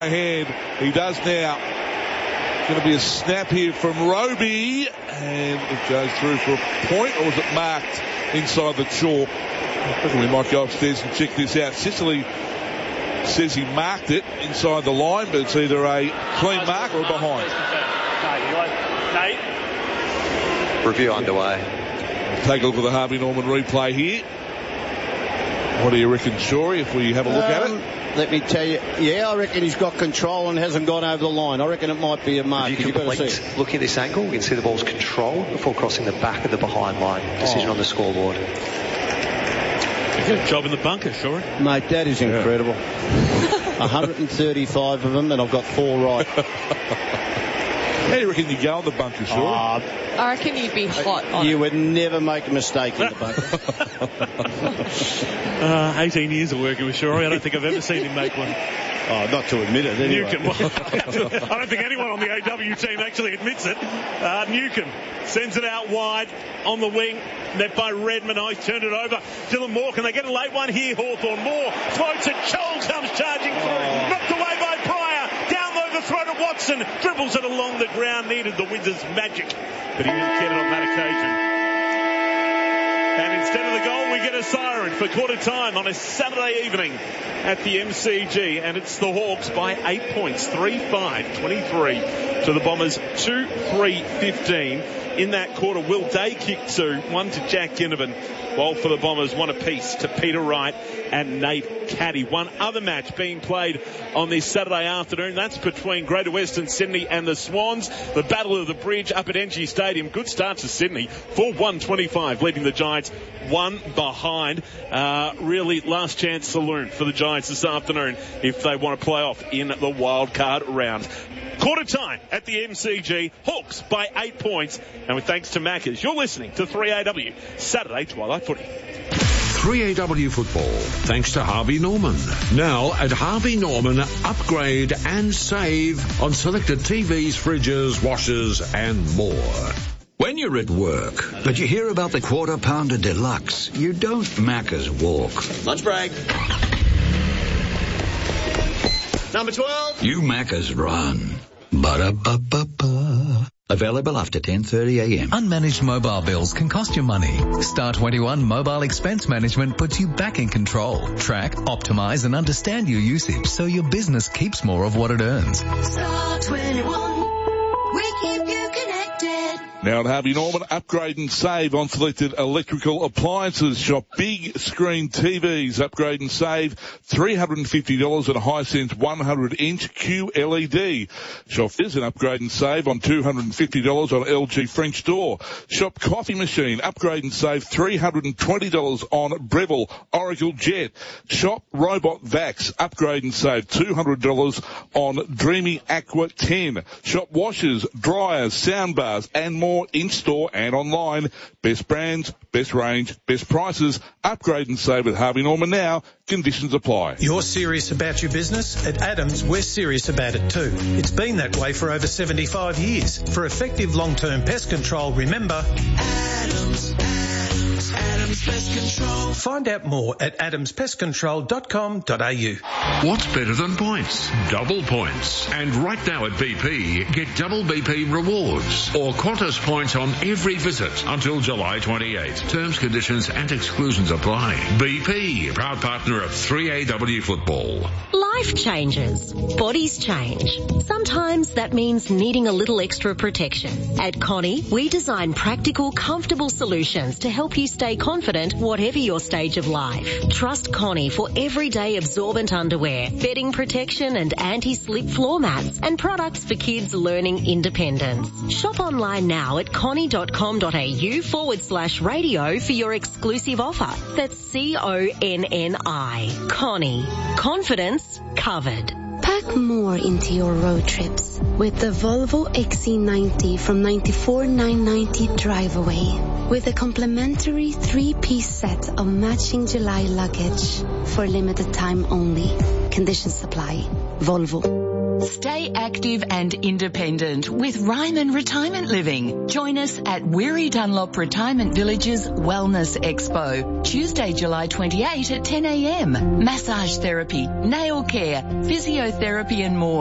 ahead. He does now. Going to be a snap here from Roby, and it goes through for a point, or was it marked inside the chalk? I reckon we might go upstairs and check this out. Sicily says he marked it inside the line, but it's either a clean mark or a behind. Review underway. Take a look at the Harvey Norman replay here. What do you reckon, Shorey, if we have a look at it? Let me tell you, I reckon he's got control and hasn't gone over the line. I reckon it might be a mark. Looking at this angle, you can see the ball's controlled before crossing the back of the behind line. Decision on the scoreboard. Good job in the bunker, Shorey. Mate, that is incredible. 135 of them, and I've got 4 right. How do you reckon you go in the bunker, Shorey? I reckon you'd be hot on You would never make a mistake in the bunker. 18 years of working with Shorey. I don't think I've ever seen him make one. Oh, not to admit it, anyway. Newcomb. I don't think anyone on the AW team actually admits it. Newcomb sends it out wide on the wing. Net by Redmond. Oh, he's turned it over. Dylan Moore. Can they get a late one here? Hawthorn. Moore floats it. Chol comes charging through. Knocked away by Pryor. Down low the throw to Watson. Dribbles it along the ground. Needed the Wizards' magic, but he didn't get it on that occasion. And instead of the goal, we get a siren for quarter time on a Saturday evening at the MCG. And it's the Hawks by 8 points, 3-5-23 to the Bombers, 2-3-15. In that quarter, Will Day kicked 2, 1 to Jack Ginnivan, while for the Bombers, 1 apiece to Peter Wright and Nate Caddy. One other match being played on this Saturday afternoon. That's between Greater Western Sydney and the Swans. The Battle of the Bridge up at NG Stadium. Good start to Sydney. 4-1-25, leaving the Giants 1 behind. Really last chance saloon for the Giants this afternoon if they want to play off in the wild card round. Quarter time at the MCG. Hawks by 8 points. And with thanks to Maccas, you're listening to 3AW Saturday Twilight Footy. 3AW Football, thanks to Harvey Norman. Now at Harvey Norman, upgrade and save on selected TVs, fridges, washers and more. When you're at work, but you hear about the Quarter Pounder Deluxe, you don't Macca's walk. Lunch break. Number 12. You Macca's run. Ba-da-ba-ba-ba. Available after 10:30 a.m. Unmanaged mobile bills can cost you money. Star 21 Mobile Expense Management puts you back in control. Track, optimize and understand your usage so your business keeps more of what it earns. Star 21. We keep you connected. Now at Harvey Norman, upgrade and save on selected electrical appliances. Shop big screen TVs. Upgrade and save $350 at a Hisense 100-inch QLED. Shop this and upgrade and save on $250 on LG French door. Shop coffee machine. Upgrade and save $320 on Breville Oracle Jet. Shop robot vacs. Upgrade and save $200 on Dreamy Aqua 10. Shop washers, dryers, soundbars and more in-store and online. Best brands, best range, best prices. Upgrade and save with Harvey Norman now. Conditions apply. You're serious about your business? At Adams, we're serious about it too. It's been that way for over 75 years. For effective long-term pest control, remember... Adams Pest Control. Find out more at adamspestcontrol.com.au. What's better than points? Double points. And right now at BP, get double BP rewards or Qantas points on every visit until July 28. Terms, conditions and exclusions apply. BP, proud partner of 3AW Football. Life changes. Bodies change. Sometimes that means needing a little extra protection. At Connie, we design practical, comfortable solutions to help you stay confident whatever your stage of life. Trust Connie for everyday absorbent underwear, bedding protection and anti-slip floor mats, and products for kids learning independence. Shop online now at connie.com.au/radio for your exclusive offer. That's CONNI. Connie. Confidence covered. Pack more into your road trips with the Volvo XC90 from $94,990 drive away with a complimentary 3-piece set of matching July luggage for limited time only. Conditions apply. Volvo. Stay active and independent with Ryman Retirement Living. Join us at Weary Dunlop Retirement Village's Wellness Expo, Tuesday, July 28 at 10 a.m. Massage therapy, nail care, physiotherapy and more.